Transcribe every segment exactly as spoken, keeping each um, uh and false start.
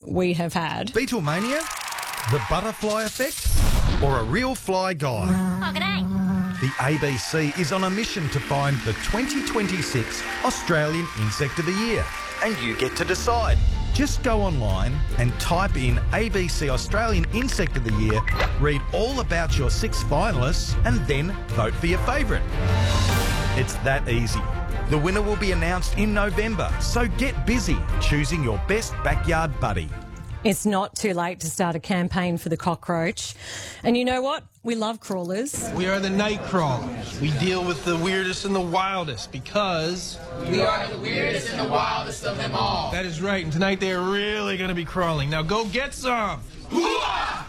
we have had. Beatlemania? The butterfly effect? Or a real fly guy? Oh, g'day. The A B C is on a mission to find the twenty twenty-six Australian Insect of the Year. And you get to decide. Just go online and type in A B C Australian Insect of the Year, read all about your six finalists, and then vote for your favourite. It's that easy. The winner will be announced in November, so get busy choosing your best backyard buddy. It's not too late to start a campaign for the cockroach. And you know what? We love crawlers. We are the night crawlers. We deal with the weirdest and the wildest because... We are the weirdest and the wildest of them all. That is right, and tonight they're really going to be crawling. Now go get some! Hooah!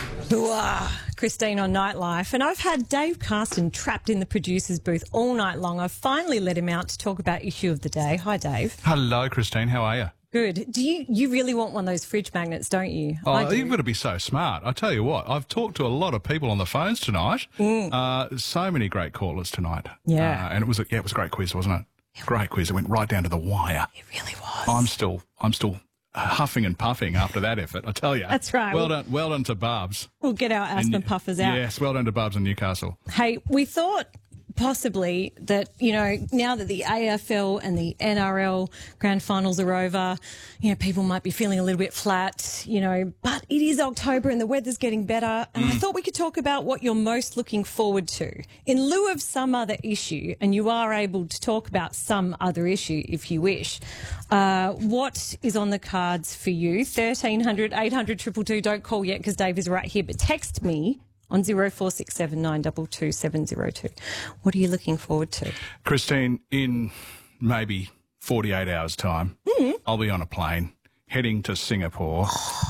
Hooah! Christine on Nightlife. And I've had Dave Carsten trapped in the producer's booth all night long. I've finally let him out to talk about issue of the day. Hi, Dave. Hello, Christine. How are you? Good. Do you you really want one of those fridge magnets, don't you? Oh, you've got to be so smart. I tell you what, I've talked to a lot of people on the phones tonight. Mm. Uh, so many great callers tonight. Yeah. Uh, and it was a, yeah, it was a great quiz, wasn't it? Great quiz. It went right down to the wire. It really was. I'm still, I'm still huffing and puffing after that effort, I tell you. That's right. Well done, well done to Barbs. We'll get our asthma And- puffers out. Yes, well done to Barbs in Newcastle. Hey, we thought possibly that, you know, now that the A F L and the N R L grand finals are over, you know, people might be feeling a little bit flat, you know, but it is October and the weather's getting better. And I thought we could talk about what you're most looking forward to. In lieu of some other issue, and you are able to talk about some other issue if you wish, uh, what is on the cards for you? thirteen hundred, eight hundred, two two two. Don't call yet because Dave is right here, but text me on zero four six seven nine two two seven zero two. What are you looking forward to? Christine, in maybe forty-eight hours' time, Mm. I'll be on a plane heading to Singapore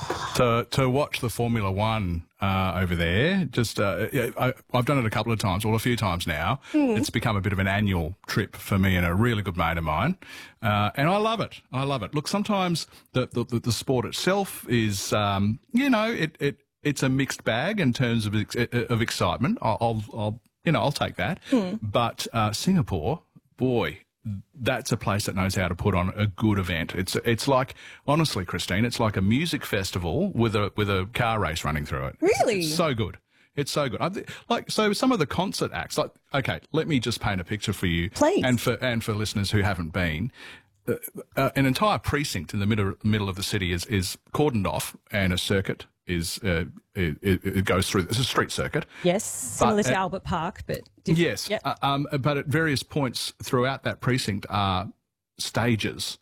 to to watch the Formula One uh, over there. Just uh, yeah, I, I've done it a couple of times, well, a few times now. Mm. It's become a bit of an annual trip for me and a really good mate of mine, uh, and I love it. I love it. Look, sometimes the the, the sport itself is, um, you know, it it. It's a mixed bag in terms of ex- of excitement. I'll, I'll, I'll you know, I'll take that. Mm. But uh, Singapore, boy, that's a place that knows how to put on a good event. It's it's like, honestly, Christine, it's like a music festival with a with a car race running through it. Really? It's so good. It's so good. I th- like so some of the concert acts. Like, okay, let me just paint a picture for you, Please. and for and for listeners who haven't been. Uh, uh, an entire precinct in the middle middle of the city is is cordoned off, and a circuit is uh, it, it goes through. It's a street circuit. Yes, similar But, to uh, Albert Park, but different. Yes, Yep. uh, um, but at various points throughout that precinct are stages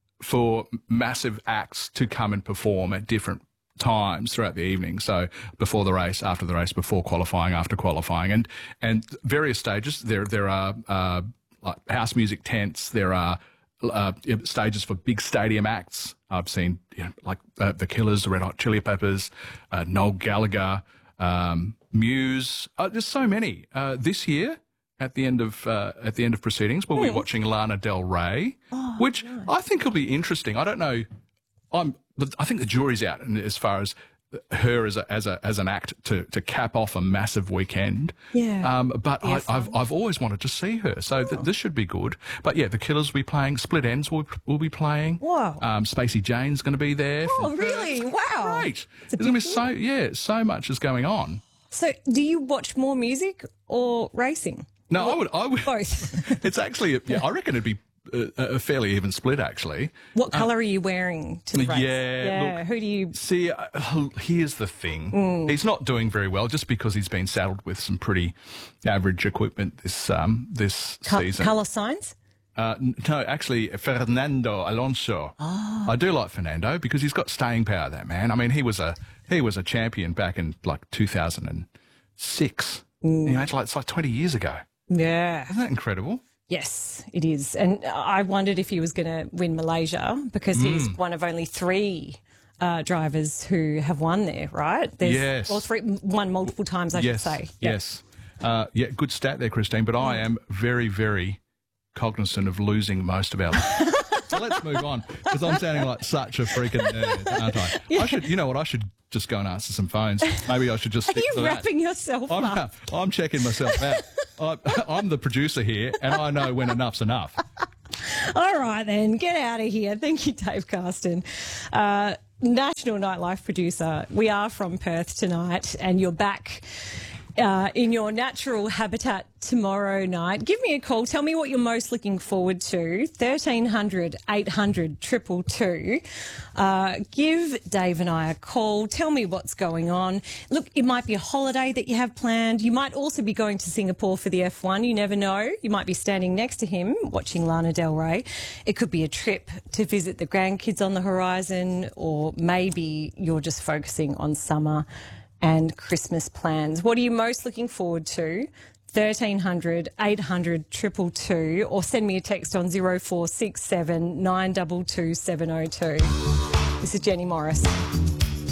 for massive acts to come and perform at different times throughout the evening. So before the race, after the race, before qualifying, after qualifying, and and various stages. There there are uh, like house music tents. There are uh, stages for big stadium acts. I've seen, you know, like uh, the Killers, the Red Hot Chili Peppers, uh, Noel Gallagher, um, Muse. Uh, there's so many. Uh, this year, at the end of uh, at the end of proceedings, we'll be watching Lana Del Rey, which I think will be interesting. I don't know. I'm. I think the jury's out as far as her as a, as a as an act to, to cap off a massive weekend. Yeah. Um, but Be I, fun. I've I've always wanted to see her, so th- this should be good. But yeah, the Killers will be playing. Split Ends will will be playing. Wow. Um, Spacey Jane's going to be there. Oh, really? Wow. Great. It's a There's going to be big so yeah, so much is going on. So, do you watch more music or racing? No, I would I would Both. It's actually yeah, I reckon it'd be a, a fairly even split actually. What colour are you wearing to the race? yeah, Yeah. look, Who do you? See, uh, here's the thing. He's not doing very well just because he's been saddled with some pretty average equipment this um this Co- season. colour signs? Uh, n- no, actually, Fernando Alonso. Oh. I do like Fernando because he's got staying power. That man. I mean, he was a he was a champion back in like two thousand six. You know, it's like it's like twenty years ago. Yeah. Isn't that incredible? Yes, it is. And I wondered if he was going to win Malaysia because he's one of only three uh, drivers who have won there, right? There's, Yes. Or three, won multiple times, I yes, should say. Yep. yes. Uh, yeah, good stat there, Christine. But I am very, very cognizant of losing most of our lives. So let's move on because I'm sounding like such a freaking nerd, aren't I? I should, you know what? I should just go and answer some phones. Maybe I should just Are stick you to that. wrapping yourself I'm, up? I'm checking myself out. I, I'm the producer here, and I know when enough's enough. All right, then. Get out of here. Thank you, Dave Carsten. Uh, national nightlife producer. We are from Perth tonight, and you're back uh, in your natural habitat tomorrow night. Give me a call. Tell me what you're most looking forward to. thirteen hundred, eight hundred, two two two. Uh, give Dave and I a call. Tell me what's going on. Look, it might be a holiday that you have planned. You might also be going to Singapore for the F one. You never know. You might be standing next to him watching Lana Del Rey. It could be a trip to visit the grandkids on the horizon, or maybe you're just focusing on summer and Christmas plans. What are you most looking forward to? thirteen hundred, eight hundred, two two two, or send me a text on zero four six seven, nine two two, seven zero two. This is Jenny Morris.